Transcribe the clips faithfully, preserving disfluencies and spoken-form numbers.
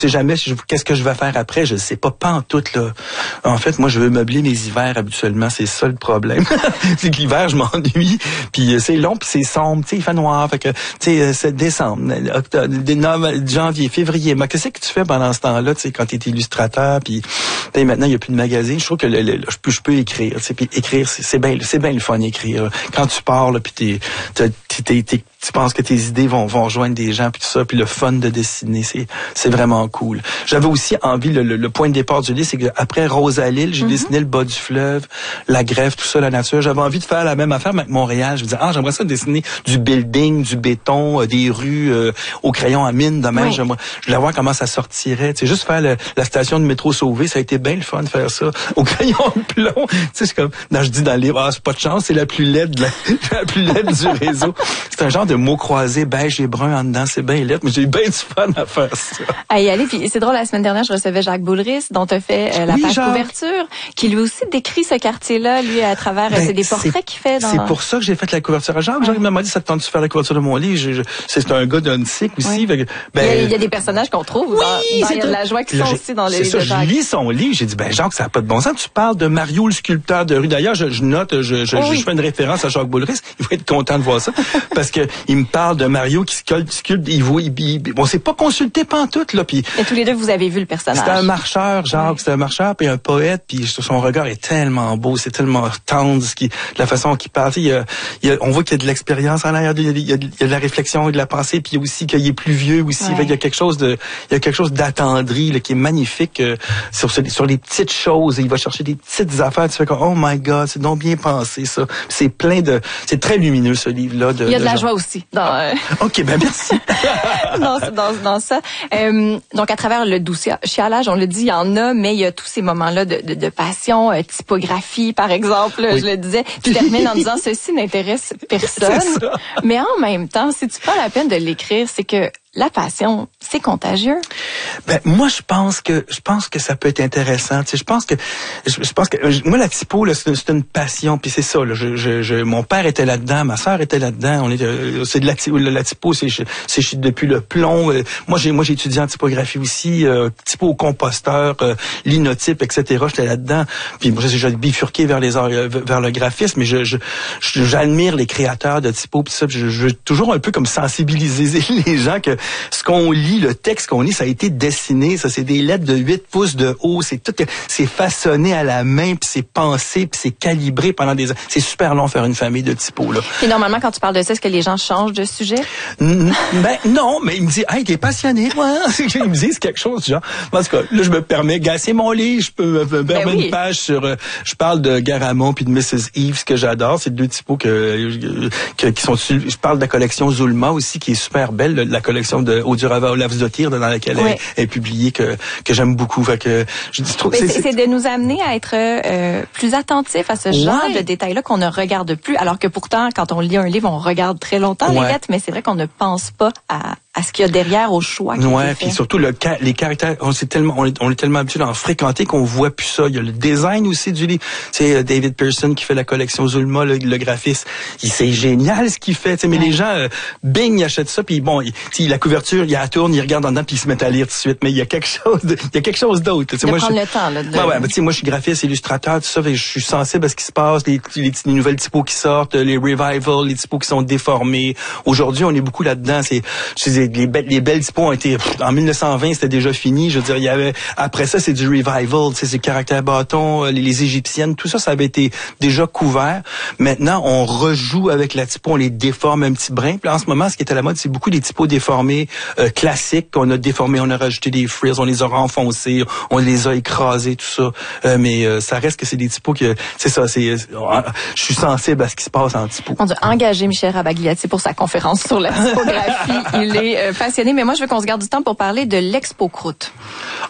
sais jamais je, qu'est-ce que je vais faire après, je sais pas, pas en tout, là. En fait, moi, je veux meubler mes hivers habituellement, c'est ça le problème. C'est que l'hiver, je m'ennuie, puis c'est long, puis c'est sombre, tu sais, il fait noir, fait que, tu sais, c'est décembre, octobre, janvier, février. Mais qu'est-ce que tu fais pendant ce temps-là, tu sais, quand t'es illustrateur, puis maintenant, il n'y a plus de magazine, je trouve que le, le, je peux je peux écrire, tu sais, puis écrire, c'est, c'est bien c'est bien le fun écrire. Quand tu pars, là, puis t'es, t'es, t'es, t'es tu penses que tes idées vont, vont rejoindre des gens, puis tout ça, puis le fun de dessiner, c'est, c'est vraiment cool. J'avais aussi envie, le, le, le point de départ du livre, c'est qu'après Rosalille, j'ai mm-hmm. dessiné le bas du fleuve, la grève, tout ça, la nature. J'avais envie de faire la même affaire, mais avec Montréal. Je me disais, ah, j'aimerais ça dessiner du building, du béton, euh, des rues euh, au crayon à mine, de même. Oui. J'aimerais, je voulais voir comment ça sortirait. Tu sais, juste faire le, la station de métro Sauvé, ça a été bien le fun de faire ça au crayon de plomb. Tu sais, c'est comme, non, je dis dans le livre, ah, c'est pas de chance, c'est la plus laide, la, la plus laide du réseau. C'est un genre de mots croisés, beige et brun en dedans, c'est bien laid, mais j'ai eu bien du fun à faire ça. À y aller, puis c'est drôle, la semaine dernière, je recevais Jacques Boulris, dont tu as fait euh, la oui, page Jacques. Couverture, qui lui aussi décrit ce quartier-là, lui, à travers, ben, c'est des portraits c'est, qu'il fait dans... C'est pour ça que j'ai fait la couverture à Jacques. Ouais. Jacques m'a dit, ça te tente de faire la couverture de mon livre? Je, je, c'est un gars d'un cycle aussi. Ouais. Que, ben, il, y a, il y a des personnages qu'on trouve oui, dans, dans il y a de la joie qui là, sont aussi dans les livres de Jacques. Je lis son livre, j'ai dit, ben Jacques, ça n'a pas de bon sens. Tu parles de Mario, le sculpteur de rue. D'ailleurs, je, je note, je, je, oui. je fais une référence à Jacques Boulris. Il va être content de voir ça. Parce que il me parle de Mario qui sculpte, sculpte, il voit, il, il, on s'est pas consulté pantoute, là, puis. Et tous les deux, vous avez vu le personnage. C'était un marcheur, Jacques, oui. c'était un marcheur, puis un poète, puis son regard est tellement beau, c'est tellement tendre, ce qui, la façon qu'il parle, il y a, il y a, on voit qu'il y a de l'expérience en arrière, il y a, il y a, il y a de la réflexion et de la pensée, puis aussi qu'il est plus vieux aussi, ouais. il y a quelque chose de, il y a quelque chose d'attendri, là, qui est magnifique, euh, sur, sur les petites choses, il va chercher des petites affaires, tu fais comme, oh my God, c'est donc bien pensé, ça. Puis c'est plein de, c'est très lumineux, ce livre-là. De, il y a de, de la genre. Joie aussi. Dans, euh... OK, ben merci. dans, dans, dans ça. Euh, donc, à travers le doux chialage, on le dit, il y en a, mais il y a tous ces moments-là de, de, de passion, euh, typographie, par exemple, oui. je le disais. Tu termines en disant, ceci n'intéresse personne. Mais en même temps, si tu prends la peine de l'écrire, c'est que la passion, c'est contagieux. Ben moi je pense que je pense que ça peut être intéressant. Tu sais, je pense que je, je pense que moi la typo là, c'est, c'est une passion. Puis c'est ça. Là, je, je, je, mon père était là-dedans, ma sœur était là-dedans. On est, c'est de la, la typo, c'est, c'est depuis le plomb. Moi j'ai moi j'ai étudié en typographie aussi, euh, typo au composteur, euh, linotype, et cetera. J'étais là-dedans. Puis moi j'ai bifurqué vers les arts, vers le graphisme, mais je, je, je j'admire les créateurs de typo. Puis ça, je, je veux toujours un peu comme sensibiliser les gens que ce qu'on lit, le texte qu'on lit, ça a été dessiné, ça c'est des lettres de huit pouces de haut, c'est tout, c'est façonné à la main, puis c'est pensé, puis c'est calibré pendant des ans. C'est super long faire une famille de typos, là. Et normalement, quand tu parles de ça, est-ce que les gens changent de sujet? N- ben non, mais il me dit, hey, t'es passionné, moi. Ils me disent quelque chose, genre. En tout cas, là, je me permets, gars, c'est mon livre, je peux me permettre ben oui. une page sur, euh, je parle de Garamond puis de missus Eves, que j'adore, c'est deux typos que, que qui sont, je parle de la collection Zulma aussi, qui est super belle, la collection de Odurava Olavsdottir, dans laquelle oui. elle est publiée, que que j'aime beaucoup. Fait que je dis trop. C'est, c'est, c'est de nous amener à être euh, plus attentifs à ce genre ouais. de détails-là qu'on ne regarde plus, alors que pourtant, quand on lit un livre, on regarde très longtemps ouais. les lettres, mais c'est vrai qu'on ne pense pas à à ce qu'il y a derrière au choix. Ouais, puis surtout le les caractères, on s'est tellement on est, on est tellement habitué d'en fréquenter qu'on voit plus ça. Il y a le design aussi du livre. C'est David Pearson qui fait la collection Zulma, le, le graphiste. Il c'est génial ce qu'il fait. Mais ouais. les gens, euh, bing, ils achètent ça, puis bon, il, la couverture, il la tourne, ils regardent en dedans, puis ils se mettent à lire tout de suite. Mais il y a quelque chose, de, il y a quelque chose d'autre. De moi, prendre je, le temps. Là, de... ouais, ouais, ben, tu sais, moi, je suis graphiste, illustrateur, tout ça. Je suis sensible à ce qui se passe, les, les, les nouvelles typos qui sortent, les revivals, les typos qui sont déformés. Aujourd'hui, on est beaucoup là-dedans. C'est, c'est les, belles, les belles typos ont été en mille neuf cent vingt, c'était déjà fini. Je veux dire, il y avait après ça, c'est du revival, c'est ces caractères bâtons, les, les égyptiennes, tout ça, ça avait été déjà couvert. Maintenant, on rejoue avec la typo, on les déforme un petit brin. Puis là, en ce moment, ce qui est à la mode, c'est beaucoup des typos déformés euh, classiques qu'on a déformés, on a rajouté des frills, on les a renfoncés, on les a écrasés, tout ça. Euh, mais euh, ça reste que c'est des typos que c'est ça. C'est, euh, je suis sensible à ce qui se passe en typo. On a engagé Michel Rabagliati pour sa conférence sur la typographie. Il est euh, passionné, mais moi, je veux qu'on se garde du temps pour parler de l'Expo Croûte.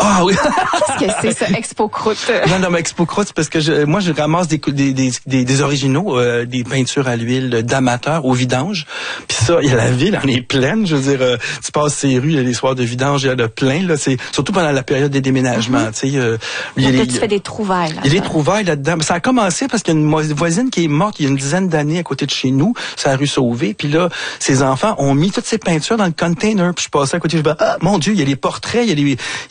Ah oui. Qu'est-ce que c'est ça, Expo Croûte? Non, non, mais Expo Croûte, c'est parce que je, moi, je ramasse des, des, des, des, des originaux, euh, des peintures à l'huile d'amateurs au vidange. Puis ça, il y a la ville, on est pleine. Je veux dire, euh, tu passes ces rues, il y a les soirs de vidange, il y a de plein. Là, c'est surtout pendant la période des déménagements. Mm-hmm. Tu sais, euh, il y a les, les, tu fais des trouvailles. Là, il y a des trouvailles là-dedans. Ça a commencé parce qu'il y a une voisine qui est morte il y a une dizaine d'années à côté de chez nous, c'est la rue Sauvé. Puis là, ses enfants ont mis toutes ces peintures dans le container. Puis je passais à côté, je me dis, ah, mon Dieu, il y a les portraits, il y a les,